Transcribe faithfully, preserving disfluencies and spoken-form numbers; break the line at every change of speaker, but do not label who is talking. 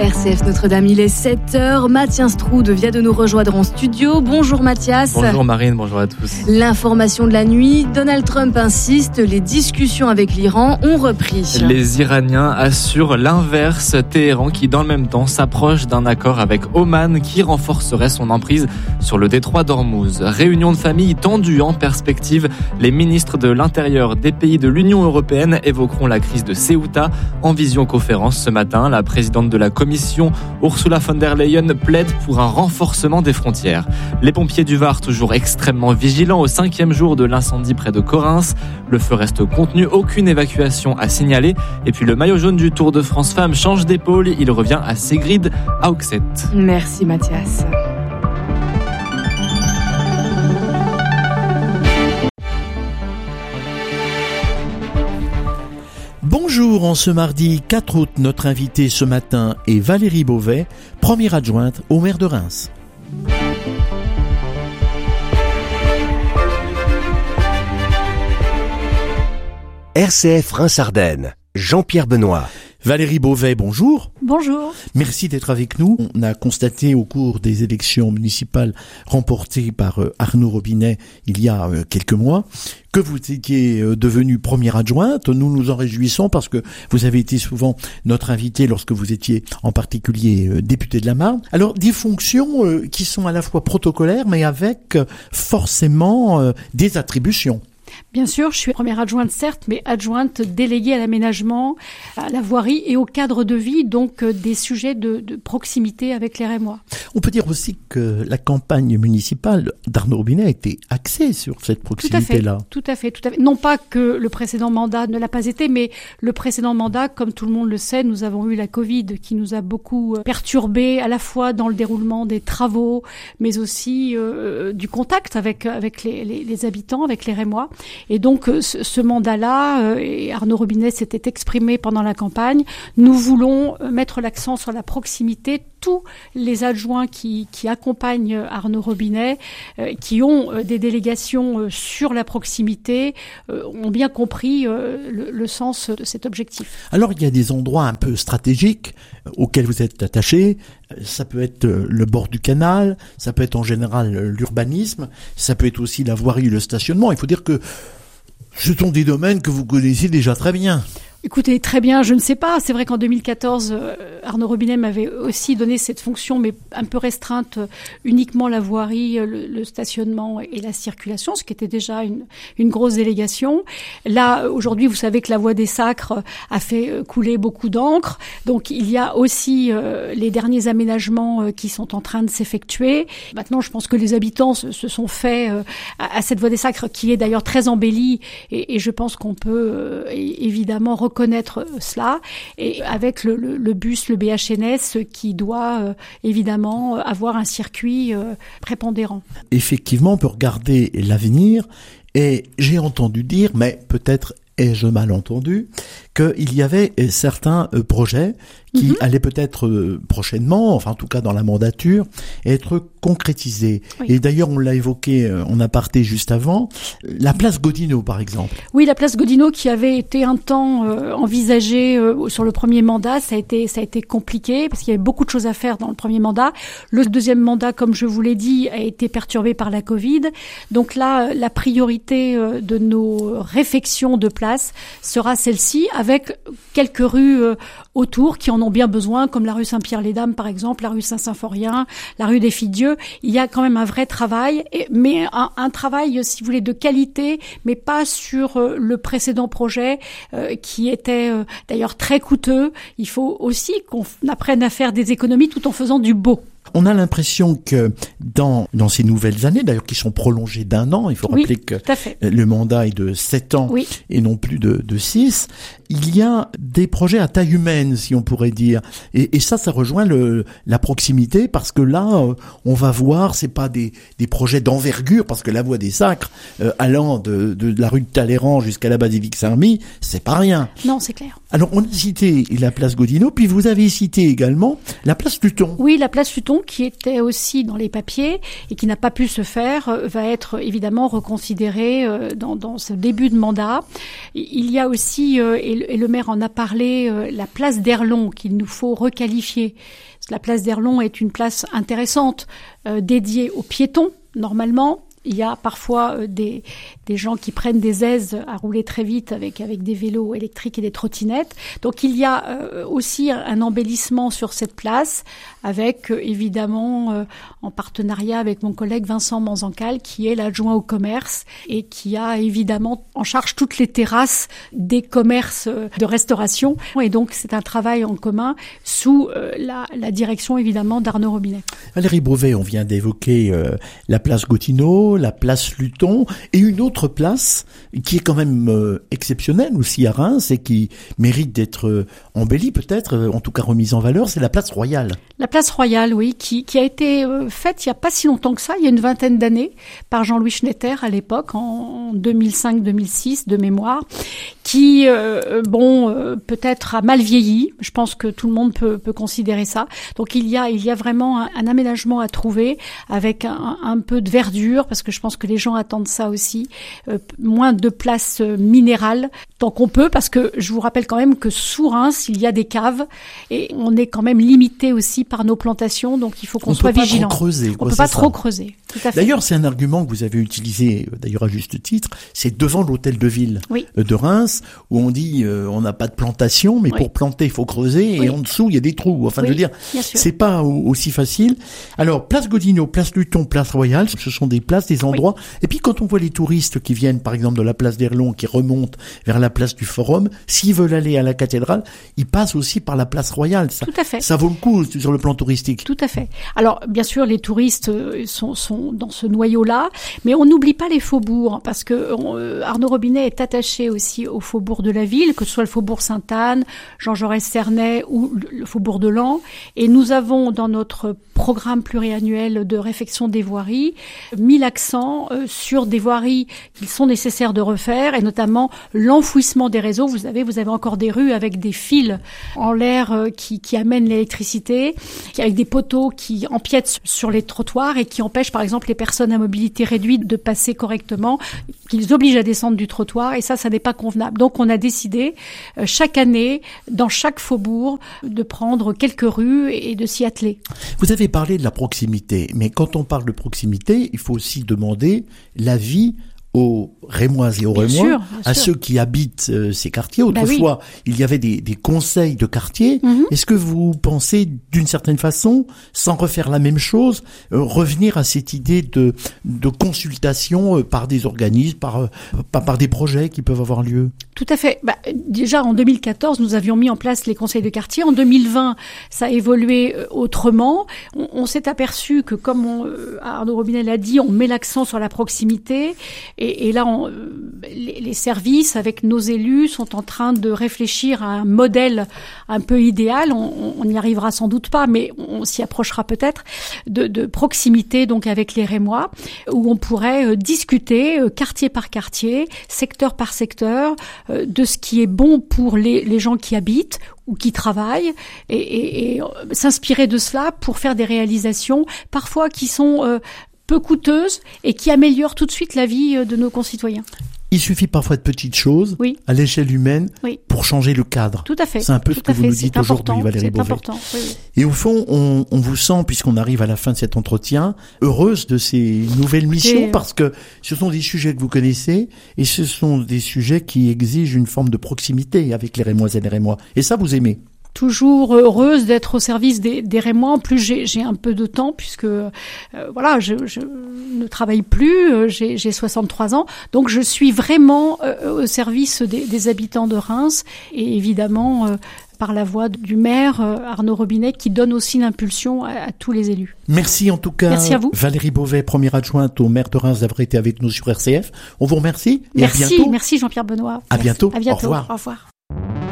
R C F Notre-Dame, il est sept heures. Mathias Strud vient de nous rejoindre en studio. Bonjour Mathias.
Bonjour Marine, bonjour à tous.
L'information de la nuit, Donald Trump insiste, les discussions avec l'Iran ont repris.
Les Iraniens assurent l'inverse. Téhéran qui dans le même temps s'approche d'un accord avec Oman qui renforcerait son emprise sur le détroit d'Ormuz. Réunion de famille tendue en perspective. Les ministres de l'Intérieur des pays de l'Union européenne évoqueront la crise de Ceuta en visioconférence ce matin. La présidente de la Commission Ursula von der Leyen plaide pour un renforcement des frontières. Les pompiers du Var toujours extrêmement vigilants au cinquième jour de l'incendie près de Correns. Le feu reste contenu, aucune évacuation à signaler. Et puis le maillot jaune du Tour de France Femmes change d'épaule. Il revient à Sigrid Haugset.
Merci Mathias.
Bonjour, en ce mardi quatre août, notre invitée ce matin est Valérie Beauvais, première adjointe au maire de Reims.
R C F Reims-Ardennes, Jean-Pierre Benoît.
Valérie Beauvais, bonjour.
Bonjour.
Merci d'être avec nous. On a constaté au cours des élections municipales remportées par Arnaud Robinet il y a quelques mois que vous étiez devenue première adjointe. Nous nous en réjouissons parce que vous avez été souvent notre invité lorsque vous étiez en particulier député de la Marne. Alors, des fonctions qui sont à la fois protocolaires mais avec forcément des attributions.
Bien sûr, je suis première adjointe, certes, mais adjointe déléguée à l'aménagement, à la voirie et au cadre de vie, donc euh, des sujets de, de proximité avec les Rémois.
On peut dire aussi que la campagne municipale d'Arnaud Robinet a été axée sur cette proximité-là.
Tout à fait, tout à fait. Non pas que le précédent mandat ne l'a pas été, mais le précédent mandat, comme tout le monde le sait, nous avons eu la Covid qui nous a beaucoup perturbés, à la fois dans le déroulement des travaux, mais aussi euh, du contact avec avec les, les, les habitants, avec les Rémois. Et donc, ce, ce mandat-là, euh, et Arnaud Robinet s'était exprimé pendant la campagne, nous voulons mettre l'accent sur la proximité. Tous les adjoints qui, qui accompagnent Arnaud Robinet, euh, qui ont euh, des délégations euh, sur la proximité, euh, ont bien compris euh, le, le sens de cet objectif.
Alors, il y a des endroits un peu stratégiques euh, auxquels vous êtes attachés. Ça peut être euh, le bord du canal, ça peut être en général euh, l'urbanisme, ça peut être aussi la voirie, le stationnement. Il faut dire que ce sont des domaines que vous connaissez déjà très bien.
Écoutez, très bien, je ne sais pas. C'est vrai qu'en deux mille quatorze, euh, Arnaud Robinet m'avait aussi donné cette fonction, mais un peu restreinte, euh, uniquement la voirie, euh, le, le stationnement et la circulation, ce qui était déjà une, une grosse délégation. Là, aujourd'hui, vous savez que la voie des Sacres a fait euh, couler beaucoup d'encre. Donc, il y a aussi euh, les derniers aménagements euh, qui sont en train de s'effectuer. Maintenant, je pense que les habitants se, se sont faits euh, à, à cette voie des Sacres, qui est d'ailleurs très embellie, et, et je pense qu'on peut euh, évidemment reconnaître cela, et avec le, le, le bus, le B H N S, qui doit euh, évidemment avoir un circuit euh, prépondérant.
Effectivement, on peut regarder l'avenir, et j'ai entendu dire, mais peut-être ai-je mal entendu, qu'il y avait certains projets qui mm-hmm. allaient peut-être euh, prochainement, enfin en tout cas dans la mandature, être concrétisés. Oui. Et d'ailleurs, on l'a évoqué euh, en aparté juste avant, la place Godineau par exemple.
Oui, la place Godineau qui avait été un temps euh, envisagée euh, sur le premier mandat, ça a été ça a été compliqué parce qu'il y avait beaucoup de choses à faire dans le premier mandat. Le deuxième mandat, comme je vous l'ai dit, a été perturbé par la Covid. Donc là, la priorité euh, de nos réfections de place sera celle-ci, avec quelques rues euh, autour qui en ont bien besoin, comme la rue Saint-Pierre-les-Dames par exemple, la rue Saint-Symphorien, la rue des Filles-Dieu. Il y a quand même un vrai travail, et, mais un, un travail, si vous voulez, de qualité, mais pas sur euh, le précédent projet euh, qui était euh, d'ailleurs très coûteux. Il faut aussi qu'on apprenne à faire des économies tout en faisant du beau.
On a l'impression que dans dans ces nouvelles années, d'ailleurs qui sont prolongées d'un an, il faut rappeler
oui,
que
le
mandat est de sept ans
oui.
et non plus de, de six, il y a des projets à taille humaine, si on pourrait dire. Et, et ça, ça rejoint le, la proximité, parce que là, euh, on va voir, c'est pas des, des projets d'envergure, parce que la voie des Sacres, euh, allant de, de, de la rue de Talleyrand jusqu'à la basilique Saint-Remy, c'est pas rien.
Non, c'est clair.
Alors, on a cité la place Godineau, puis vous avez cité également la place Pluton.
Oui, la place Pluton, qui était aussi dans les papiers et qui n'a pas pu se faire, euh, va être évidemment reconsidéré euh, dans, dans ce début de mandat. Il y a aussi, euh, et, le, et le maire en a parlé, euh, la place d'Erlon qu'il nous faut requalifier. La place d'Erlon est une place intéressante, euh, dédiée aux piétons, normalement. Il y a parfois euh, des, des gens qui prennent des aises à rouler très vite avec, avec des vélos électriques et des trottinettes. Donc il y a euh, aussi un embellissement sur cette place avec euh, évidemment euh, en partenariat avec mon collègue Vincent Manzancal qui est l'adjoint au commerce et qui a évidemment en charge toutes les terrasses des commerces euh, de restauration. Et donc c'est un travail en commun sous euh, la, la direction évidemment d'Arnaud Robinet.
Valérie Beauvais, on vient d'évoquer euh, la place Gottineau, la place Luton et une autre place qui est quand même euh, exceptionnelle aussi à Reims et qui mérite d'être euh, embellie peut-être, euh, en tout cas remise en valeur, c'est la place Royale.
La place Royale, oui, qui, qui a été euh, faite il n'y a pas si longtemps que ça, il y a une vingtaine d'années, par Jean-Louis Schnetter à l'époque, en deux mille cinq deux mille six de mémoire, qui, euh, bon, euh, peut-être a mal vieilli. Je pense que tout le monde peut, peut considérer ça. Donc il y a, il y a vraiment un, un aménagement à trouver avec un, un peu de verdure, parce que je pense que les gens attendent ça aussi. Euh, moins de place euh, minérale, tant qu'on peut, parce que je vous rappelle quand même que sous Reims, il y a des caves et on est quand même limité aussi par nos plantations, donc il faut qu'on
on
soit vigilant.
On peut pas trop creuser.
On
quoi,
peut pas
ça.
trop creuser. Tout à fait.
D'ailleurs, c'est un argument que vous avez utilisé, d'ailleurs à juste titre, c'est devant l'hôtel de ville
oui.
de Reims, où on dit euh, on n'a pas de plantation, mais
oui.
pour planter, il faut creuser,
oui.
et en dessous, il y a des trous. Enfin,
oui,
je veux dire, c'est pas aussi facile. Alors, place Gottineau, place Luton, place Royale, ce sont des places, des endroits. Oui. Et puis, quand on voit les touristes qui viennent, par exemple, de la place d'Erlon, qui remontent vers la place du Forum, s'ils veulent aller à la cathédrale, ils passent aussi par la place Royale. Ça,
Tout à fait.
Ça vaut le coup sur le plan touristique.
Tout à fait. Alors, bien sûr, les touristes sont, sont dans ce noyau-là, mais on n'oublie pas les faubourgs, parce que on, euh, Arnaud Robinet est attaché aussi aux faubourgs de la ville, que ce soit le faubourg Sainte-Anne, Jean-Jaurès-Cernay ou le faubourg de Laon. Et nous avons, dans notre programme pluriannuel de réfection des voiries, mis l'accent euh, sur des voiries qu'il sont nécessaires de refaire, et notamment l'enfouissement des réseaux. Vous savez, vous avez encore des rues avec des fils en l'air euh, qui, qui amènent l'électricité, avec des poteaux qui empiètent sur les trottoirs et qui empêchent, par exemple, les personnes à mobilité réduite de passer correctement, qu'ils obligent à descendre du trottoir, et ça, ça n'est pas convenable. Donc, on a décidé, euh, chaque année, dans chaque faubourg, de prendre quelques rues et de s'y atteler.
Vous avez parlé de la proximité, mais quand on parle de proximité, il faut aussi demander l'avis aux Rémoises et aux
bien
Rémois,
sûr,
à
sûr.
ceux qui habitent euh, ces quartiers. Autrefois, bah oui. il y avait des, des conseils de quartier. Mm-hmm. Est-ce que vous pensez, d'une certaine façon, sans refaire la même chose, euh, revenir à cette idée de, de consultation euh, par des organismes, par, euh, par, par des projets qui peuvent avoir lieu?
Tout à fait. Bah, déjà, en deux mille quatorze, nous avions mis en place les conseils de quartier. En deux mille vingt, ça a évolué euh, autrement. On, on s'est aperçu que, comme on, euh, Arnaud Robinet l'a dit, on met l'accent sur la proximité. Et, et là, on, les, les services, avec nos élus, sont en train de réfléchir à un modèle un peu idéal. On n'y arrivera sans doute pas, mais on s'y approchera peut-être, de, de proximité, donc avec les Rémois, où on pourrait euh, discuter euh, quartier par quartier, secteur par secteur, euh, de ce qui est bon pour les, les gens qui habitent ou qui travaillent, et, et, et euh, s'inspirer de cela pour faire des réalisations, parfois qui sont euh, peu coûteuses et qui améliorent tout de suite la vie de nos concitoyens.
Il suffit parfois de petites choses,
oui.
à l'échelle humaine, oui. pour changer le cadre.
Tout à fait.
C'est un peu
Tout
ce que vous
fait.
nous dites aujourd'hui, Valérie Beauvais.
C'est important. Oui, oui.
Et au fond, on, on vous sent, puisqu'on arrive à la fin de cet entretien, heureuse de ces nouvelles missions, et parce que ce sont des sujets que vous connaissez, et ce sont des sujets qui exigent une forme de proximité avec les Rémoises et les Rémois. Et ça, vous aimez?
Toujours heureuse d'être au service des, des Rémois. En plus, j'ai, j'ai un peu de temps puisque euh, voilà, je, je ne travaille plus. J'ai, j'ai soixante-trois ans, donc je suis vraiment euh, au service des, des habitants de Reims et évidemment euh, par la voix du maire euh, Arnaud Robinet qui donne aussi l'impulsion à, à tous les élus.
Merci en tout cas.
Merci à vous.
Valérie Beauvais, première adjointe au maire de Reims, d'avoir été avec nous sur R C F. On vous remercie et
merci,
à bientôt.
Merci Jean-Pierre Benoît.
À
merci.
bientôt.
À bientôt.
Au revoir.
Au revoir.